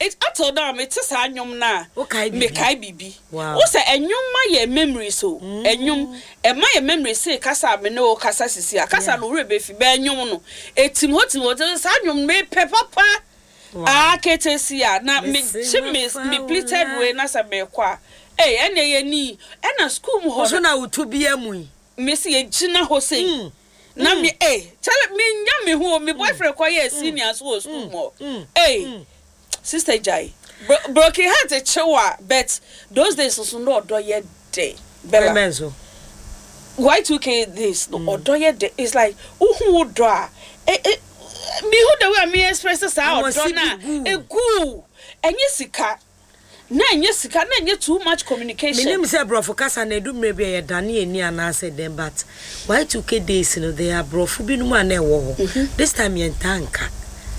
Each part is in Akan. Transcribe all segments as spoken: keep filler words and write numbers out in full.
it until now me tse sa anyom na me kai bibi wo say enyom ma ye memory so enyom e ma ye memory say kasa me no kasa sisi a kasa no rebe fi be enyom no etim hotim wo sa anyom me pe papa ah ketesi a na me me me pleated we na sa me kwa eh ene ye ni e na school mu ho so na utu bia mu me se ye gina ho say na me eh tell me nya me ho me boyfriend kwa ye senior so school mo eh sister Jai broken heart a chewa but those days so no odo ye day bella menzo Y two K this no odo ye day is like who do a eh me who the way me express sa odo na e gu enye sika na enye sika na enye too much communication me name say brofo kasa na edu mre bia ye dane ani ana say them but Y two K days no they are brofo bi no ma na e wo ho this time ye tanka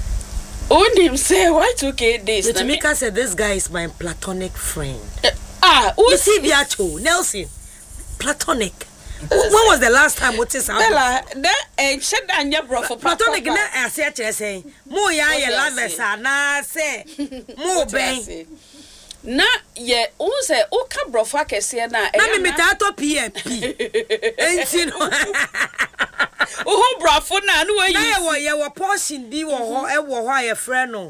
on him say Y two K days na me say this guy is my platonic friend uh, ah who see biacho Nelson platonic. When was the last time what is happening? Bella, that eh shed anya bro for platonic na ase a kire say mo ya ye lovers na say mo ben na ye o say o ka bro for kese na na me metato P M P enti no o ho bro for na no we na wo ye wo portion bi wo ho e wo ho a ye friend no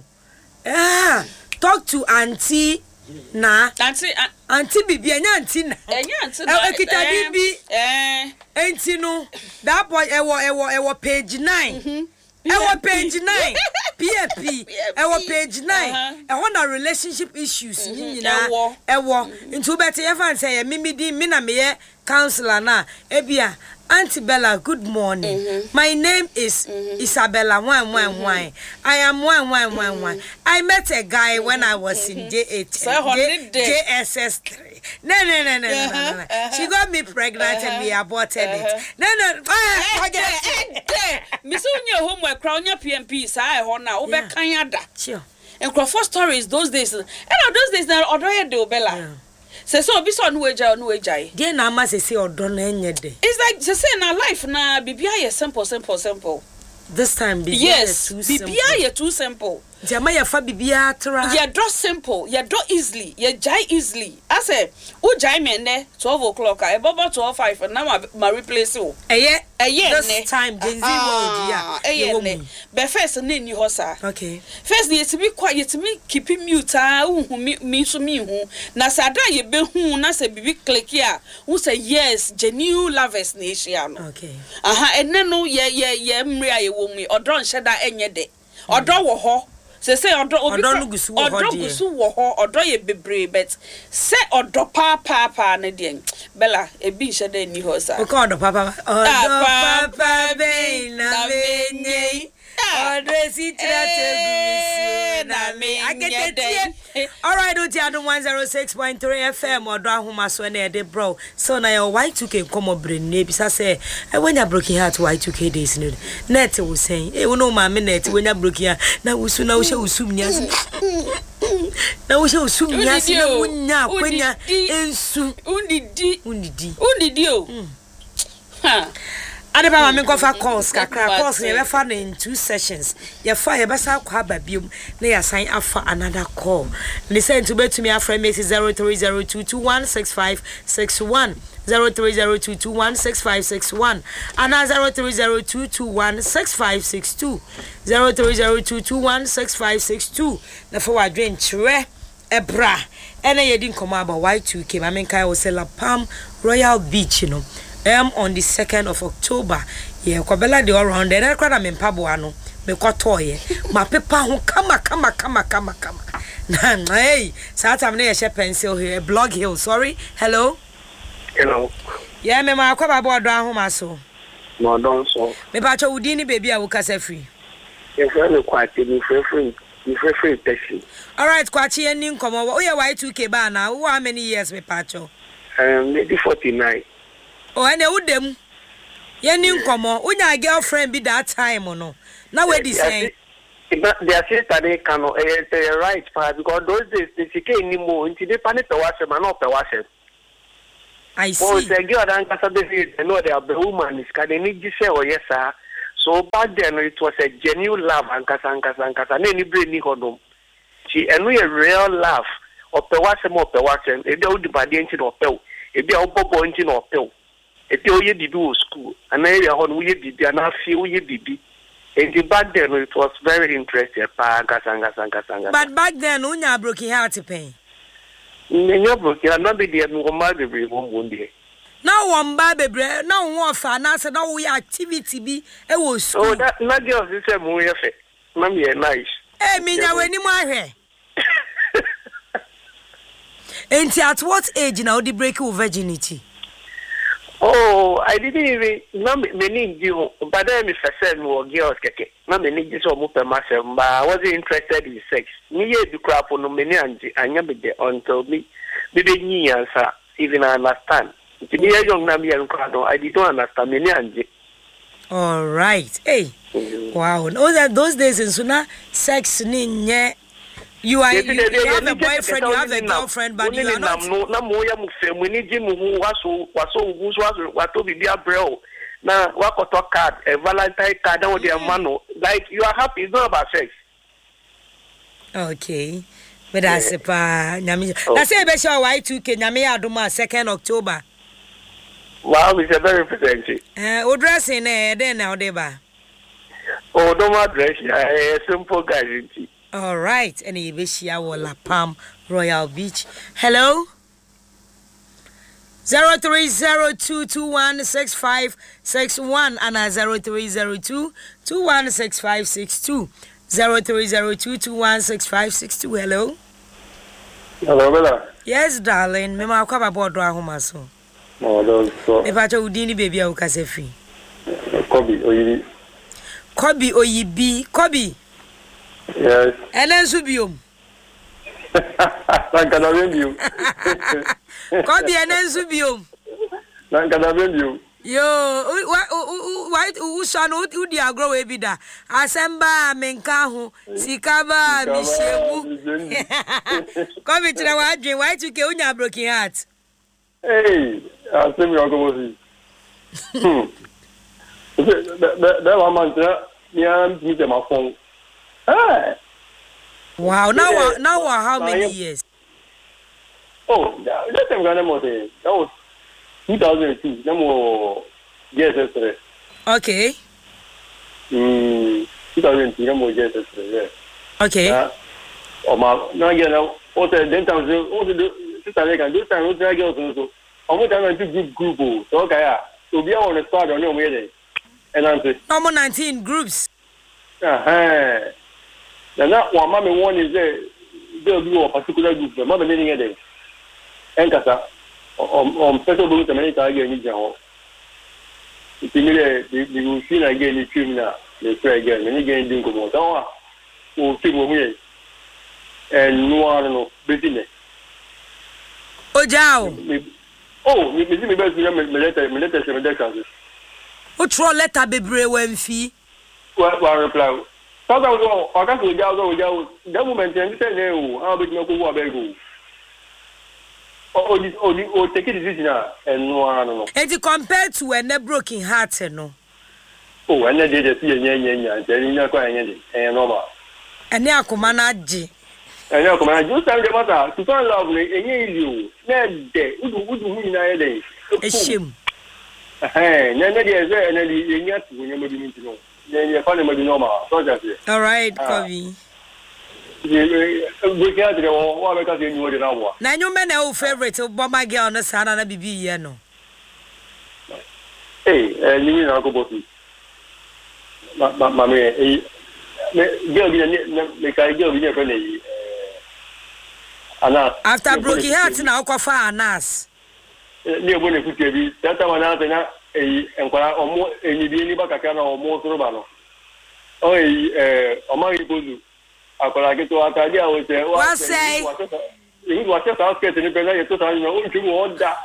ah talk to auntie na auntie auntie bibi enya auntie na enya auntie na e kita bibi eh enti no that boy e wo e wo e wo page nine e wo page nine P M P e wo page nine e ho na relationship issues nyina e wo nti ubeti e fan say me me di me na me ye counselor na e bia Auntie Bella, good morning. Mm-hmm. My name is mm-hmm. Isabella one one one. I am one one one one. I met a guy when I was in J eight, so J, J S S three. No, no, no, no, uh-huh, no, no, no. Uh-huh. She got me pregnant uh-huh. and we aborted uh-huh. it. No, no. Ah, forget it. Miss Unya homework, crown your P M P, so I hold now. Over Canada. Sure. And Crawford stories those days. And those days, now, Odoya de Bella. Se so bi so no eja no eja dey na ma se se odo na enye de it's like se say na life na bibia ye simple simple simple this time bibia yes too simple bibia ye too simple jama ya fa bibia tra ye do simple ye do easily ye jai easily I say u jai me ne twelve o'clock e bobo twelve five na ma replace o eye eye this time Gen Z world ya eye ne be first na ni ho sa okay first ye to be quiet ye to me keep mute ah hu me so me hu na sada ye be hu na say bibi click ya who say yes genuine lovers na eshia no okay aha enne no ye ye ye mre aye wo mu odo nheda enye de odo wo ho se se odo obi odo gusu wo ho odo gusu wo ho odo ye bebre but se odo pa pa pa na de Bella e bi nheda ni ho sa o ka odo pa pa odo pa pa be na be odo si trate gusu na me agete all right oti adon one oh six point three F M odo ahoma so na e de bro so na your Y two K come obre na bisa say e wenya broken heart Y two K days no net wo say e wono ma me net wenya broken heart na wusu na wo hye usum nyase na wo hye usum nyase na wonya kwenya ensu undidi undidi undidi o ha ade ba me go fa calls kakra calls ye fa na in two sessions ye fa ye besa kwa ba biom na ya sign afa another call ni say to betumi afra me zero three zero two two one six five six one zero three zero two two one six five six one and zero three zero two two one six five six two zero three zero two two one six five six two na for wadwen chire ebra ene ye din komo about Y two K ma men kai o se La Palm Royal Beach you know um on the second of October yeah kwabela the all round there kwada me mpaboa no me kwatoye ma pepa ho kama kama kama kama kama na hey satam na ye she pencil here blog hill sorry hello hello yeah me ma kwaba bodo ahoma so no don so me pa cho udi ni baby a wo kasa free e fa me kwati ni free free ni free free taxi all right kwachi eni nkomo wo ye Y two K ba na wo how many years me pa cho um maybe forty-nine. Oh, and you dem. Ye ni nkomo, unya girlfriend be that time no. Now we dey say. But their sister they can eh right because those days they take anymore until they panic to wash them and not to wash them. I see. Oh, the girl and casa they know they are the woman is can they need to say oh yes sir. So back then it was a genuine love and casa and casa and casa any brain ni hodom. Inti and we a real laugh or pewasem or pewasem, a do the badiantin or pew, a be a bobo engine or pew. A do ye do school, and area on we did and I feel ye did. And the back then it was very interesting. But back then, unya broke your heart to pay. Nyo broke your not be the normal baby one day. No one baby bread, no one fan, answer no we activity be a was. Oh, that not just the same way of it. Mammy, nice. Eh, me now any more hair. And at what age now the break of virginity? Oh, I didn't even know many you, but then if I said more girls, not many just almost a master, but I wasn't interested in sex. Me, you crap on many and I never get until me. Maybe me answer, even I understand. To be a young Namian crowd, I didn't understand many and all right. Hey, wow. No, that those days in Suna, sex, ninya. You are you, you have a boyfriend, you have a girlfriend, but you are not. No, no more. We need Jim who was so was so who was what to be a bro. Now, what talk card, a Valentine card, or their mano. Like you are happy, it's not about sex. Okay, but that's a pa. That's a special white two K. Namia Duma second October. Wow, it's a very present. Eh, o dress in eh, then now deba. Oh, don't my dress. A simple guy. All right, and you wish you were La Palm Royal Beach. Hello, zero three zero two two one six five six one and zero three zero two two one six five six two zero three zero two two one six five six two. Hello. Hello, Bella. Yes, darling. Me ma kwa babo do ahoma so. No, don't so. Me pa cho udini baby a ukase free. Kobi oyibi. Kobi oyibi. Kobi. Yes. And then Subium. Nankana radio. Kobi and then Subium. Nankana radio. Yo, why who son who dia grow e bida. Asemba menkahu sikaba mishebu. Kobi tira wa adwen why to ke unya broken heart. Hey, asem yo ko mosi. Hmm. That that one man me am me my phone. Hey. Wow, now yeah. now how many years? Oh, that time Ghana was that was two thousand two. That was yes, yes, okay. Hmm, two thousand two. That was yes, yes. Okay. Uh, oh my, now again, also then time also the sister can do time also girls also. I'm going to do group group. So okay, yeah. So be on the start on your way there. And I'm saying. Number nineteen groups. Uh huh. Now, one mommy one is there. There be a particular group. The mother meaning it. And kasa, on on special group, the many times again in Japan. It's similar. The the scene again in China. They try again. Many again doing como. So, oh, keep moving. And no one no business. Oh, Jao. Oh, me me me best me me letter me letter me letter. What throw letter be brave when fee? What what reply? So that was all. I can't go down, go down. That moment, you say no. I'll be no go over go. Oh, this, oh, this, oh, take it easy now. And no, I don't know. And you compare to a never broken heart, no. Oh, and then they just see a yen yen yen. They're not quite anything. And normal. And now, Commander. And now, Commander, just tell the matter. To find love, and you, Ned, would would you mean I day? A shame. Hey, then there's there, and then you get to remember you need to know. Then you find him normal. So that's it. All right, Kobe. We can't go. What because you know the now. Now you men are favorite of my girl on the son and a baby, you know. Hey, and you know, go bossy. Mamma, eh, girl, make I go with your friend. After broken hearts now, Kofa and us. Near when you put your be, that's one out and inquire or more any be any back or more robano. Oh, eh, or my good. I get to Atalia, I would say, what say? He was just asking to the to tell you to want that.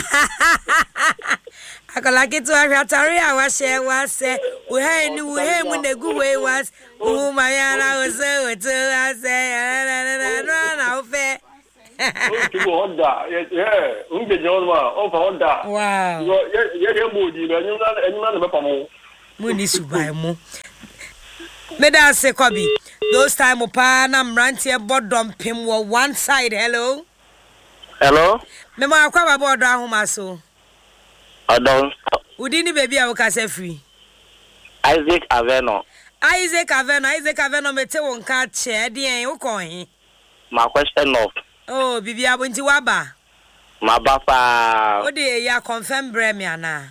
I could like it to Ataria, I was say, was say, we had knew him when the good way was, oh, my Anna was so, I say, and run out fair. To want that, yeah, who did your one, oh, for that. Wow, you're moody, but you're not any man of a pomo. Mooney Subaimo. Meda se Kobe Those time opa na mrantie bodom pim wo one side. Hello. Hello. Me ma akwa ba bodo ahoma so. Odon. Udini baby a wo kasa free. Isaac Aveno. Isaac Aveno, Isaac Aveno mete won ka che de wo kon he. My question of. Oh, bibi abunti waba. My papa. O de ya confirm bre me ana.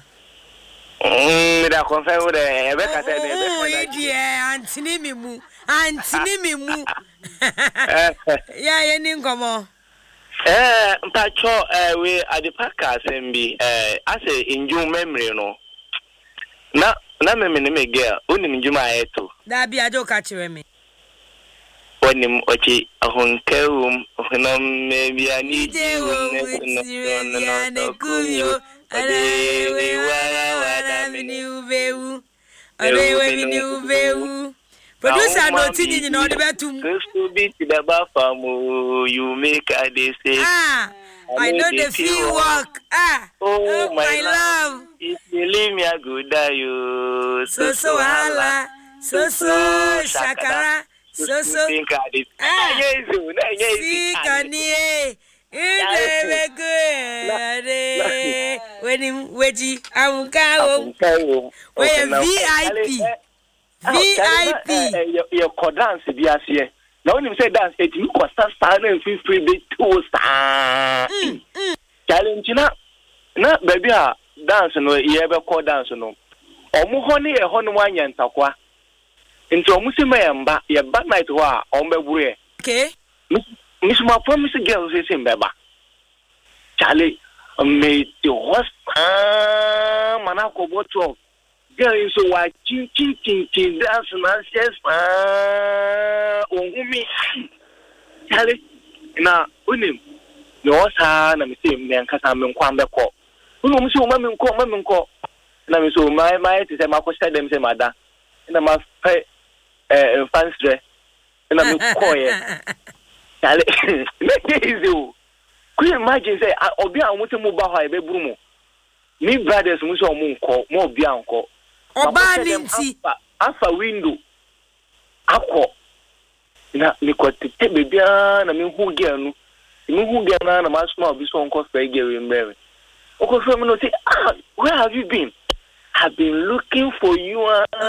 Mm, da confirm with the Rebecca said. Oh, yeah, Antini mi mu. Antini mi mu. Yeah, ye ni nkomo. Eh, mpacho eh we at the podcast M B eh I say in June memory no. Na na me me me girl, uni njuma eto. Da bi ajo ka kire me. Onim ochi ahonkewum, ohunam me bi ani Je wo no no kuyo. Ale we wala wala mini ubewu. Ale we mini ubewu. Producer no tini ni no de betum. To be to the bafamu, you make a day say. Ah, I know the feel work. Ah, oh, oh my, my love. love. If you leave me a good day, you so so hala, so so shakara, so so. Ah, si kanie. Inde good. When him weji amuka. We V I P. V I P. Your dance be as here. Now when you say dance, it you cost us and feel free be two star. Challenge na na baby a dance no ye be call dance no. Omo ho ne ye ho no anya ntakwa. Nti omo si me yamba ye ba night ho a omo be buru ye. Okay. Miss my promise girl say say mbeba. Charlie me the host ah manako boto. Girl so wa chin chin chin chin dance na ses ah ohumi. Charlie na unim no sa na me say me nkasa me nkwa mbekọ. Unu mu say o ma me nkọ ma me nkọ. Na me so my my to say makọ say dem say mada. Na ma pay eh fansre. Na me kọ ye. Charlie make easy o. Could you imagine say obi an wote mu ba ho e be buru mu. Me brothers mu say o mu nkọ, mo obi an nkọ. Oba ninti afa window akọ na me ko tete bebia na me hu girl no me hu girl na na ma small bi so nkọ fa girl we mbere oko so me no say ah where have you been? I've been looking for you.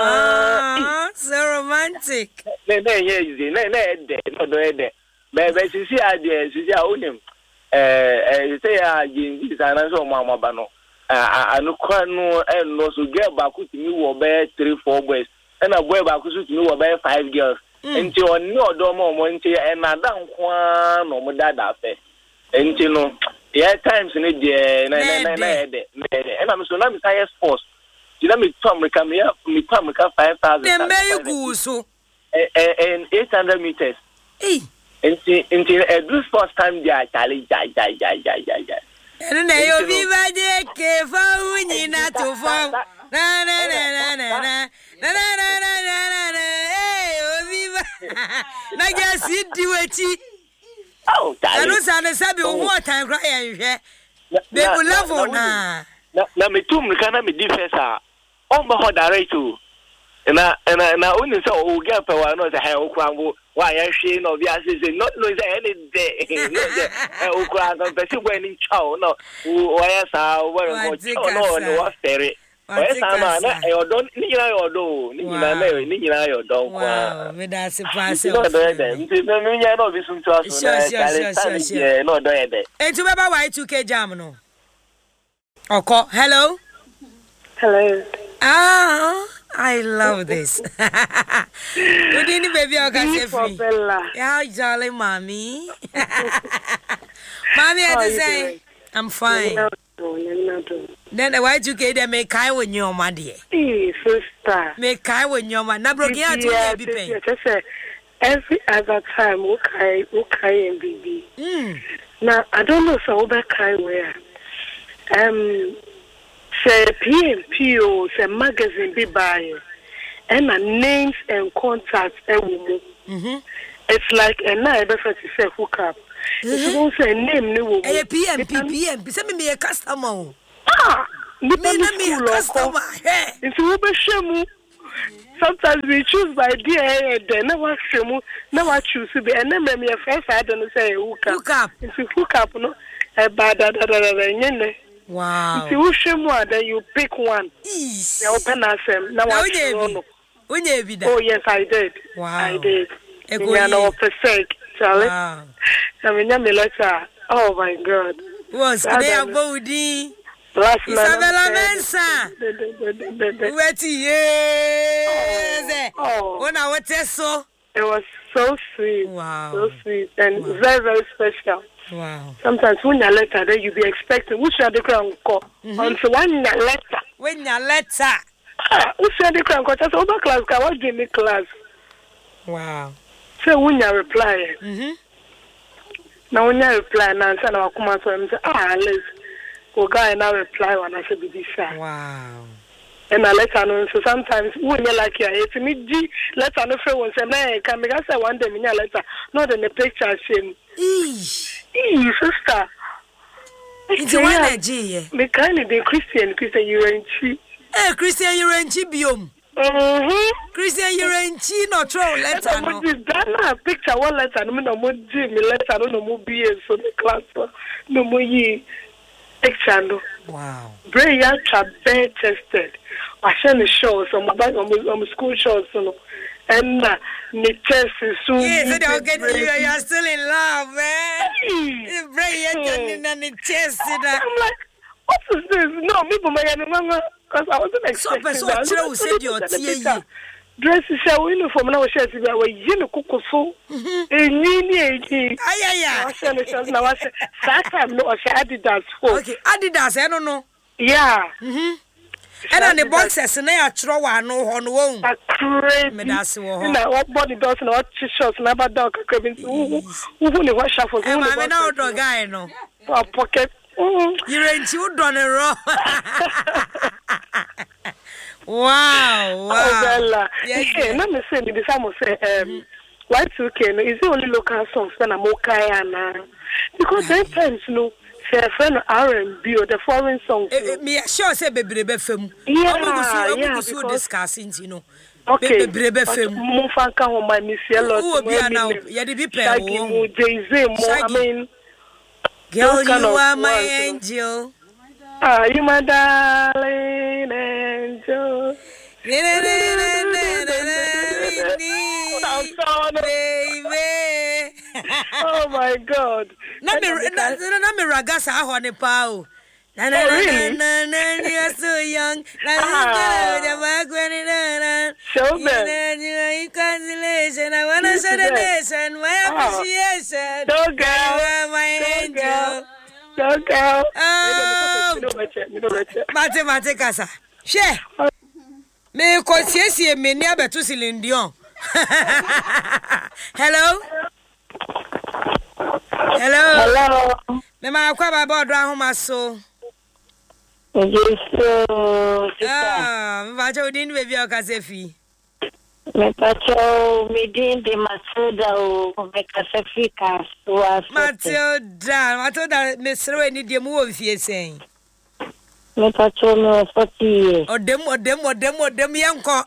Ah, so romantic. Ne ne ye ne ne de no do de be be sisi ade sisi a onim eh eh say a yin this na so ma ma ba no anu kwa no e no so girl ba ku timi wo be three four boys and a boy ba ku so timi wo be five girls enti oni odo mo mo enti e na da nkwa no mo dada fe enti no yeah times ne de na na na de and I'm so na me say sports you know me to America me me to America five thousand dem be go so and eight hundred meters eh enti enti e do sports time dia challenge ja ja ja ja ja ene na yo viva de ke fa unyi na to fa na na na na na na na na na na eh o viva na ga si diwechi oh challenge anu sa na sabi o ho tan kra ye hwe be bu level na na me tum ka na me defense on ba ho direct to na na na oni say o get pe wa no say hey o kwango wa ya hwe no bi ase say not no say any day no say o kwango pe si gwa ni chow no o ya sa o wa ko chow no no wa fere o ya sa ma na e odo ni nyina yo odo ni nyina na ni nyina yo odo kwa me da se pass no do de nti me me nya no bi sun to aso na kale tani no do e de entu be ba Y two K jam no oko hello hello ah I love this. Good evening, baby. I can say free. Yeah, jolly, mommy. Mommy, I just say, I'm fine. Then the Y two K they make kai when you're my dear. Hey, sister. Make kai when you're my. Na broke ya to be paying. Every other time, okay, okay, and baby. Hmm. Now I don't know so that kai where. Um. Say P M P O, say magazine be buying, and my names and contacts and woman. Mhm. It's like a now better to say hook up. If you don't say name, no woman. Hey, P M P P M P. Send me a customer. Ah, me me a customer. Hey, if you be shemu, sometimes we choose by D N A. Then never show never choose to be. And then me a friend I don't say hook up. Hook up. If you hook up, no. Eh, bad da da da da. Wow. If you show more, then you pick one. Eesh. You open us them. Now I choose. Oh yes, I did. Wow. I did. Ego Yeah, no ye. perfect, Charlie. Wow. I mean, I'm a letter. Oh my God. Was That today one- abodi. Last night, Isabella I'm saying- Mensa. The- the- the- the- the- the- Weti yes. Oh. Ona wote so. It was so sweet. Wow. So sweet and Wow. very, very special. Wow. Sometimes when you letter, then you be expecting, which are the crown call? Until when you letter. When your letter. Which are the crown call? Just over class, can what give me class? Wow. So when you reply, Mhm. now when you reply, now I'm saying, I'll come out and say, ah, let's go guy and I reply when I say, be this side. Wow. And I let her know. So sometimes when you like your it's me G let her know for one say man can make us say one day me letter not in the picture shame. Eesh. Ee sister. It's one energy. Me kind of the Christian Christian you and she. Eh, Christian Yurenchi biom. Mhm. Christian Yurenchi no throw letter no. No that picture one letter no no mo G me letter no no mo B S so the class no mo yi picture no. Wow. Brain ya trap bare tested. I send the shows on my back on my, on my school shows, you know. And uh, the test is so. Yes, so they'll get you. You're still in love, man. Hey. Brain ya turning on the chest. I'm like, what is this? No, me for my mama, because I wasn't expecting so that. true, said your tea. Dress is a uniform now. She said, "We are yellow cuckoo so." Eh, nini, eh. Ay, ay, I ay. said, "Now I said, that time no, I said Adidas for." Okay, Adidas, I don't know. Yeah. Mhm. And on the boxes, and they are throw one no on one. That's crazy. Me that's wo. You know what body does and what t-shirts and about dog craving. Who who who what shuffles? Eh, ma me na odo guy no. A pocket. Yurenchi u don ro. Wow, wow. Oh, Bella. Yes, Okay, let me say, the Samo say, um, Y two K, no, is it only local songs when I'm okay? And because sometimes, no, say a friend R and B or the foreign songs. Eh, me sure say bebrebe fam. Yeah, Omugusu yeah, omugusu because- discussing, you know. Okay. Bebrebe fam. Mufanka home my Miss Yellow. Who will be an now? Yeah, the be Shaggy, pair. Jay-Z, more, I Shaggy. mean, Girl, those kind you of are my ones, you know. angel. ah, you my darling angel. Baby. Oh my God. Na me na na me ragasa aho ne pa o. Na na Oh, na really? na na you're so young. Na na Ah. na na na. Show them. Congratulations. I want to Yes, show the yes. nation my Ah. appreciation. Go You girl. are my Go angel. girl. Go girl. Oh. Me don't better. Me don't better. Mate mate kasa. She. Me ko siesie me ni abeto silindion. Hello. Hello. Hello. Me ma kwa ba bodo ahoma so. Yes, so, sister. Ah, me ba cho din baby o kasefi. Me pacho, me din de Matilda o me kasefi ka so aso. Matilda, Matilda me sere ni de mu wo fie sen. Me pacho no forty years. Odem odem odem odem yanko.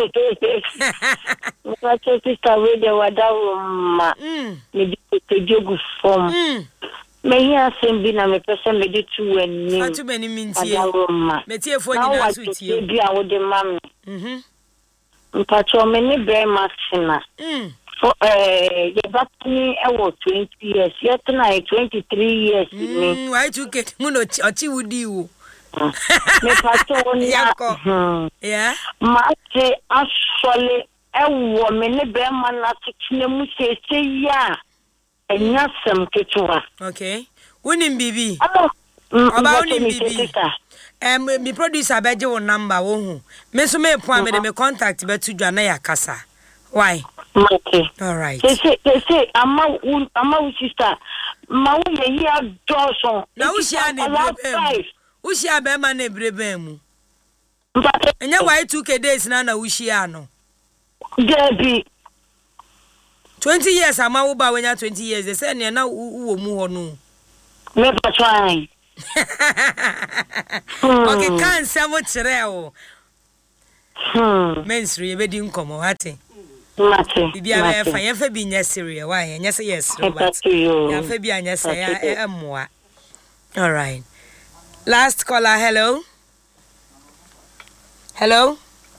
Me pacho sister we de wada ma. Mm. Me di te jogu form. Mm. Me here sembi na me pese me di tu eni. Atu me ni mintie. Wada ma. Me tie fo ni Na na wa so te tie. bi a wo de mami. Mhm. Me pacho me ni bre maxina. Mm. For eh ye batni e wo twenty years. Yet na twenty-three years ni. Mm, why to get mu no ochi wudi wo. Me pacho ni Yanko. hmm. Yeah. Mate asole ewo me ne be ma na tikine mu sese ya enya sem ketua. Okay. Unim bibi. Aba Oba unim bibi. Em mi producer beje wo number wo hu. Me so me po me de me contact be to dwa na yakasa. Why? Okay. All right. They say they say ama un ama u sister ma wo ye ya doson. Na wo shia na ebrebe mu. Wo shia be ma na ebrebe mu. Enya why two K days na na wo shia no. Debi. twenty years ama wo ba wenya twenty years. They say na na wo mu ho no. Me pa try. Okay, can say mo kire o. Hmm. Menstru ye bedi nkomo wate. Mate. Bibia be fa ye fa bi nya serious why ye nya say yes but. Ya fa bi anya say ya emmoa. All right. Last caller, hello. Hello.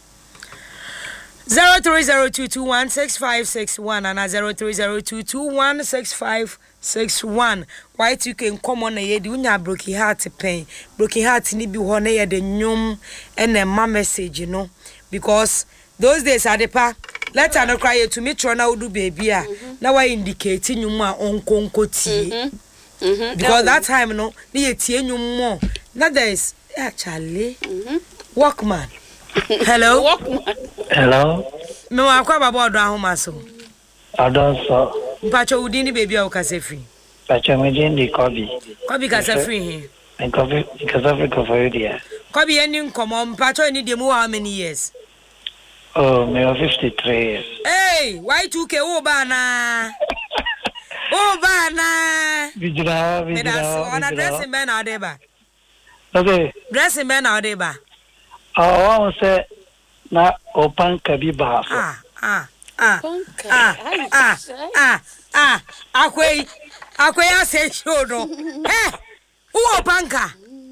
zero three zero two two one six five six one and zero three zero two two one six five six one. Why you can come on a yedi unya broken heart pain. Broken heart ni bi ho na ye de nyum and a ma message you know because those days are the pa let her no cry to me try na do baby a na why indicate nyum a onkonko tie because that time no na ye tie nyum mo na there is actually Walkman. Hello. Walkman. Hello. Me wa kwa baba odo ahoma so. Adon so. Mpacho udini baby o kase free. Pacho me din di Kobi. Kobi kase free he. And Kobi kase free ko for dia. Kobi eni nkomo mpacho ni dem how many years? Oh, me fifty-three years. Hey, why two K o ba na? O ba na. Bijira, bijira. On addressing man na deba. Okay. Dressing man na deba. Oh, I say na open kabi ba so. Ah, ah, ah. Ah, ah, ah, ah. Akwei. Akwei ase show no. Eh. Who open ka?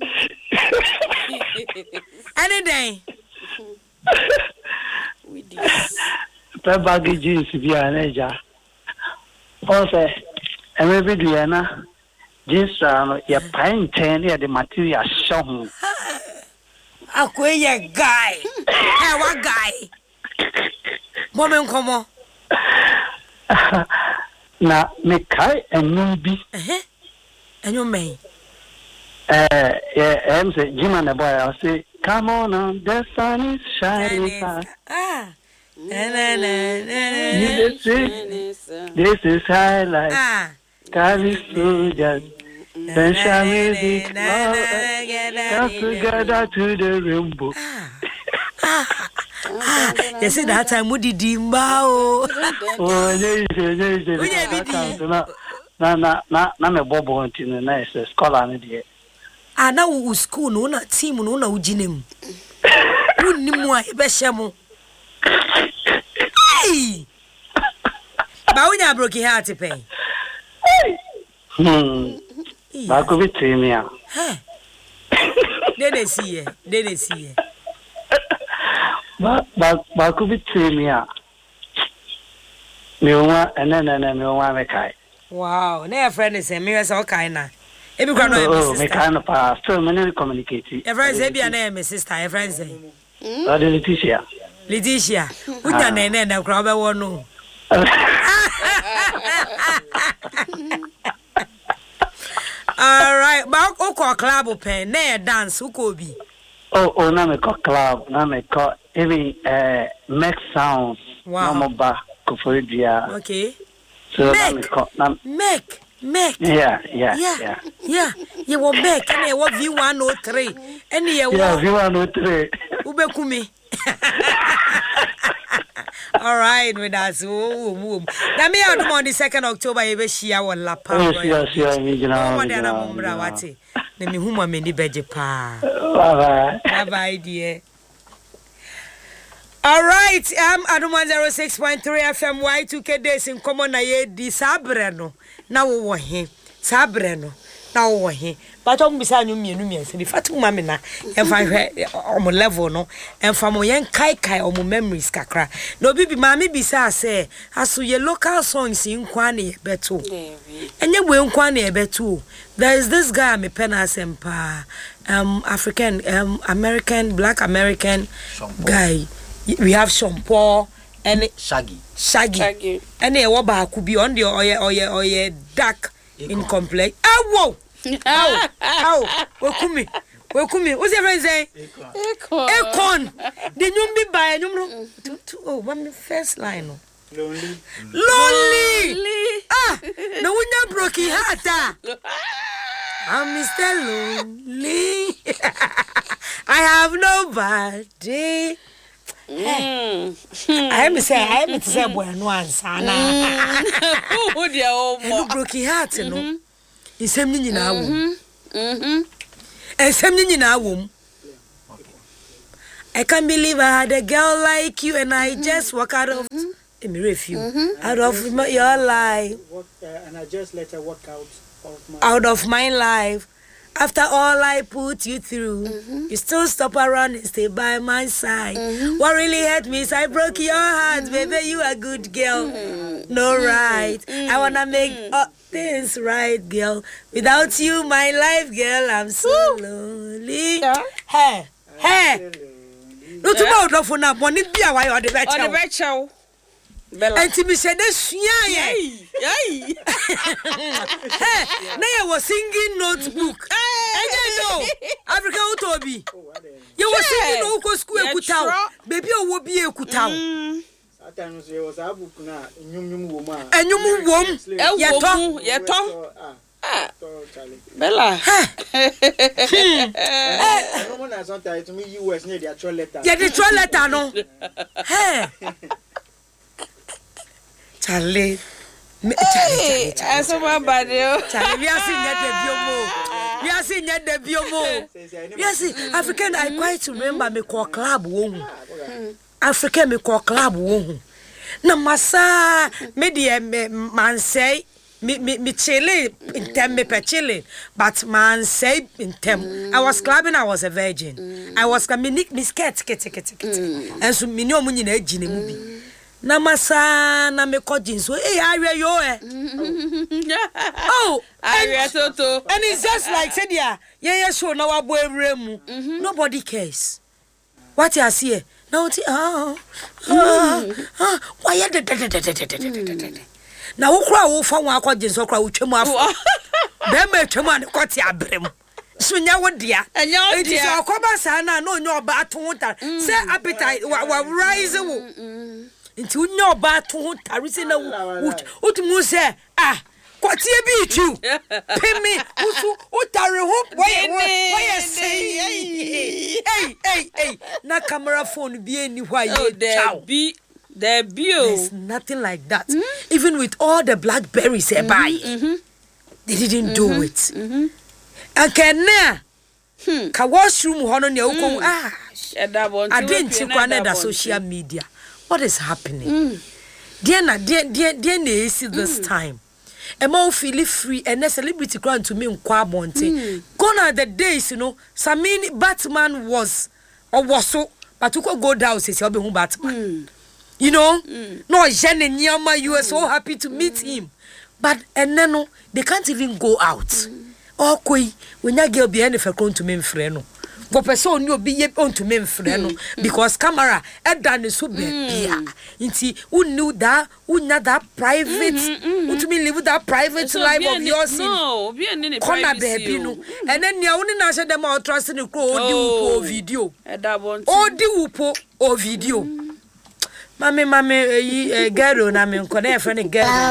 Any day. With this. Pe bagi jeans bi aneja. O say e me bi dia na jeans no ya paint ten ya the material show. Akwei ye guy. Eh, what guy? Woman come Na me kai enum bi. Eh. Enum me. Eh, yeah, em say Jim and the boy I say come on now, the sun is shining. Ah. Na na na na. This is this is highlight. Ah. Carry soldiers. Then shall music come together to the rainbow. You see that time we did mbao. Oh, yes, yes, yes. Na na na na me bobo ntino na is scholar na die. Ah na u school no na team no na uginem. Unnimu a e be hyemo. Hey. Ba unya broken heart pain. Hmm. Ba ko bitu mi a. Hey. Dede see ye, dede see ye. Ba ba ba ko bitu mi a. Me onwa ene ene ene me onwa me kai. Wow, na your friend is me we say okay na. E bi kwa no Oh, sister. me kind of pa still me no communicate. Your friend say bi na me sister, your friend say. Oh, the Leticia. Leticia. Unya na na na kwa be wo no. All right, but oko club pen na dance uko bi. Oh, oh, na me ko club, na me ko even uh make sounds. Wow. Na mo ba ko for dia. Okay. So na me ko na Make, make. Yeah, yeah, Yeah, yeah. yeah. You will make and you will V one oh three. And you Yeah, will you want to three. Ubekumi. All right, with us. Now, me out on the second October, you will share our lapa. Oh, sure, sure, me you know. Oh, madam, Mumbra, what's it? Let me whom I mean the beje pa. Bye Bye bye, dear. All right, I'm at one oh six point three F M Y two K days in common na ye di sabreno. Na wo he. Sabreno. Na wo he. But on bisa nyu mienu miense. Bi fatu mama na emfa hwe omo level no. Emfa mo yen kai kai omo memories kakra. Na obi bi mama bisa say aso ye local songs in kwa na ye beto. Enye we nkwa na ye beto. There is this guy me pena sempa um African um American black American guy. We have Sean Paul and Shaggy. Shaggy. Shaggy. And they were back could be on the oye oye oye dark in complex. Oh whoa! Ow! Ow! Welcome me. Welcome me. What's your friend say? Econ. Econ. The new be by no. Oh, one first line. Lonely. Lonely. Ah, no one broke his heart. Ah. I'm Mister Lonely. I have nobody. Mm. I am say I am say boy no answer na. Who dia o mo. Broken heart no. Isem ni nyina wo. Mhm. Esem ni nyina wo. I can't believe I had a girl like you and I mm-hmm. just walk out of mm-hmm. me refuse mm-hmm. out of my, your life. What, uh, and I just let her walk out of my out of my life. After all I put you through, mm-hmm. you still stop around and stay by my side. Mm-hmm. What really hurt me is I broke your heart, mm-hmm. baby. You a good girl, mm-hmm. no right. Mm-hmm. I wanna make mm-hmm. all things right, girl. Without you, my life, girl, I'm so Woo. lonely. Yeah. Hey, hey. No tomorrow, no for now. One it be a while on the better. On the better. And to me said this, yeah, yeah. Hey, now I was singing notebook. And you know, Africa Utobi. You were singing Oko School Kutao. Baby, I will be a Kutao. Sometimes there was a book now, a new woman. A new woman, your tongue, your tongue. Bella. No one has sometimes to me, you was near the letter. Yeah, the troll letter, no. Hey. Charlie, Charlie, Charlie, as a man, but Charlie, we are seeing that the biomo. We are seeing that the biomo. We are seeing African. I quite remember me call club womb. African me call club womb. Na massa me the man say me me me chilling in tem me pe chilling, but man say in tem. I was clubbing. I was a virgin. I was coming me skirt, skirt, skirt, skirt. And so me no money na ejine mu bi. Na masa na me kojin so eh are yo eh oh are toto and it's just like said yeah yeah show na wabo ewre mu nobody cares what you see now ah ah why you na wo kura wo fa won akojin so kura wo twemu afa be ma twemu an kwoti abrem so nya wo dia enya dia so akoba sa na no nya oba atonta say appetite wa rise wo nti unya oba to ho tarisi na utumu se ah kwatie bi tu pemi usu utare ho boy boy say hey hey hey na camera phone bi eni hwa ye there be there be there's nothing like that mm-hmm. even with all the blackberries mm-hmm. buy mm-hmm. they didn't mm-hmm. do it mm-hmm. and kana hmm. ka washroom hono ne ukon ah I didn't see the social media. What is happening? Mm. Dear na dear dear dear na see this mm. time. Ema feel free and a celebrity grant to me in Kwabonte. Mm. Gone are the days, you know. Samini Batman was or was so, but you could go down says you'll be home Batman. Mm. You know? Mm. No, Jen and Yama, you were so happy to meet mm. him. But and then no, they can't even go out. Mm. Oh, koi, when you get behind if I come to me friend. Go person you be on to me friend because camera e done so be bia nti unu that unya that private to me live that private life of yours no be any corner baby no and then ya uni na say dem out trust ni ko odi upo video e da bon odi upo o video mame mame eh girl na me nko na e friend girl